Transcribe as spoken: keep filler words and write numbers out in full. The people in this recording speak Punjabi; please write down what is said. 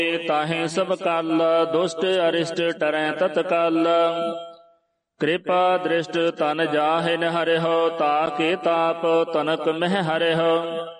ਤਾਹੇ ਸਭ ਕਲ ਦੁਸ਼ਟ ਅਰਿਸ਼ਟ ਟਰੈ ਤਤਕਾਲ ਕਿਰਪਾ ਦ੍ਰਿਸ਼ਟ ਤਨ ਜਾਹਿਨ ਹਰਿਹੁ ਤਾਕੇ ਤਾਪ ਤਨਕ ਮਹਿ ਹਰਿਹੁ